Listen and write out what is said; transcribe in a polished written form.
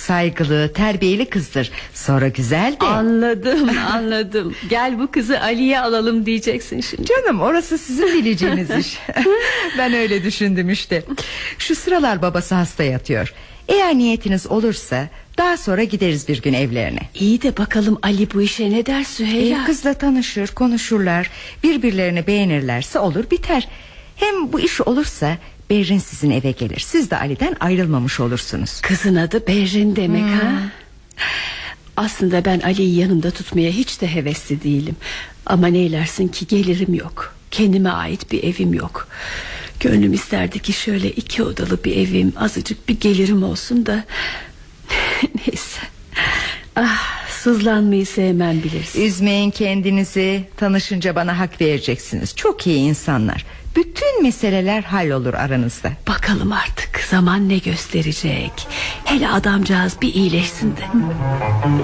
saygılı, terbiyeli kızdır. Sonra güzel de. Anladım. Gel bu kızı Ali'ye alalım diyeceksin şimdi. Canım, orası sizin bileceğiniz iş. Ben öyle düşündüm işte. Şu sıralar babası hasta yatıyor. Eğer niyetiniz olursa daha sonra gideriz bir gün evlerine. İyi de bakalım Ali bu işe ne der Süheyla? Kızla tanışır, konuşurlar. Birbirlerini beğenirlerse olur biter. Hem bu iş olursa Berrin sizin eve gelir. Siz de Ali'den ayrılmamış olursunuz. Kızın adı Berrin demek ha? Aslında ben Ali'yi yanımda tutmaya hiç de hevesli değilim. Ama neylersin ki gelirim yok. Kendime ait bir evim yok. Gönlüm isterdi ki şöyle 2 odalı bir evim, azıcık bir gelirim olsun da. Neyse. Sızlanmayı sevmem bilirsin. Üzmeyin kendinizi. Tanışınca bana hak vereceksiniz. Çok iyi insanlar. Bütün meseleler hallolur aranızda. Bakalım artık zaman ne gösterecek. Hele adamcağız bir iyileşsin de.